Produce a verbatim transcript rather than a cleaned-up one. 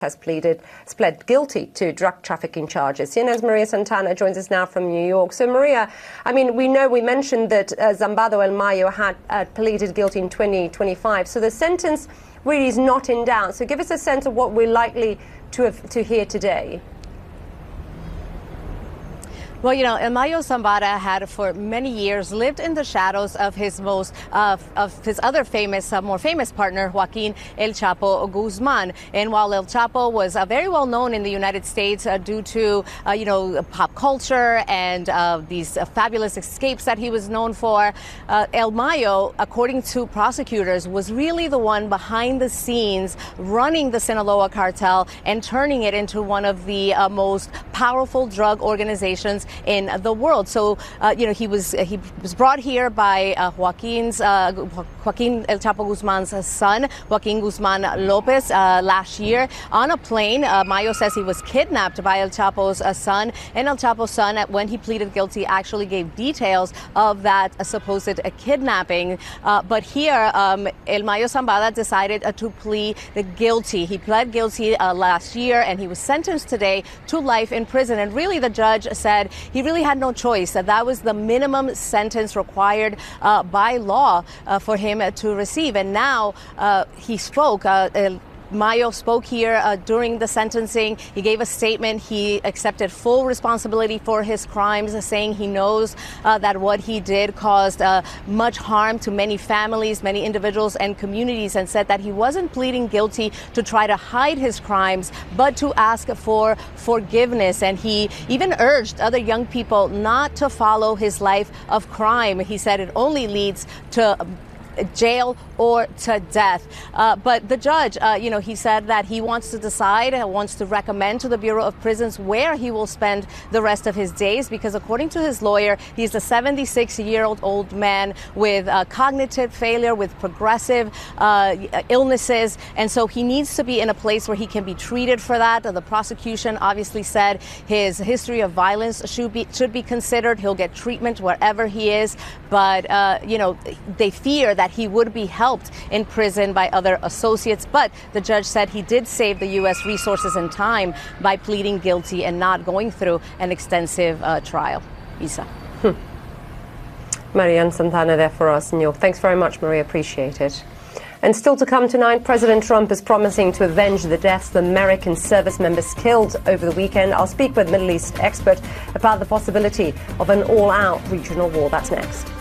has pleaded, pled guilty to drug trafficking charges. C N N's Maria Santana joins us now from New York. So, Maria, I mean, we know, we mentioned that uh, Zambado El Mayo had uh, pleaded guilty in twenty twenty-five. So the sentence really is not in doubt. So give us a sense of what we're likely to have, to hear today. Well, you know, El Mayo Zambada had for many years lived in the shadows of his most, uh, of his other famous, uh, more famous partner, Joaquin El Chapo Guzman. And while El Chapo was uh, very well known in the United States uh, due to, uh, you know, pop culture and uh, these uh, fabulous escapes that he was known for, uh, El Mayo, according to prosecutors, was really the one behind the scenes running the Sinaloa cartel and turning it into one of the uh, most powerful drug organizations in the world. So, uh, you know, he was he was brought here by uh, Joaquin's uh, Joaquin El Chapo Guzman's son, Joaquin Guzman Lopez, uh, last year on a plane. Uh, Mayo says he was kidnapped by El Chapo's uh, son, and El Chapo's son, when he pleaded guilty, actually gave details of that uh, supposed uh, kidnapping. Uh, but here, um, El Mayo Zambada decided uh, to plead guilty. He pled guilty uh, last year, and he was sentenced today to life in prison. And really, the judge said he really had no choice. That that was the minimum sentence required uh, by law uh, for him uh, to receive. And now uh, he spoke. Uh, uh, Mayo spoke here uh, during the sentencing. He gave a statement. He accepted full responsibility for his crimes, uh, saying he knows uh, that what he did caused uh, much harm to many families, many individuals and communities, and said that he wasn't pleading guilty to try to hide his crimes, but to ask for forgiveness. And he even urged other young people not to follow his life of crime. He said it only leads to jail or to death. Uh, but the judge, uh, you know, he said that he wants to decide, uh, wants to recommend to the Bureau of Prisons where he will spend the rest of his days, because according to his lawyer, he's a seventy-six-year-old old man with uh, cognitive failure, with progressive uh, illnesses, and so he needs to be in a place where he can be treated for that. Uh, the prosecution obviously said his history of violence should be should be considered. He'll get treatment wherever he is, but uh, you know, they fear that that he would be helped in prison by other associates. But the judge said he did save the U S resources and time by pleading guilty and not going through an extensive uh, trial. Isa. Hmm. Maria Santana there for us in New York. Thanks very much, Maria. Appreciate it. And still to come tonight, President Trump is promising to avenge the deaths of American service members killed over the weekend. I'll speak with Middle East expert about the possibility of an all-out regional war. That's next.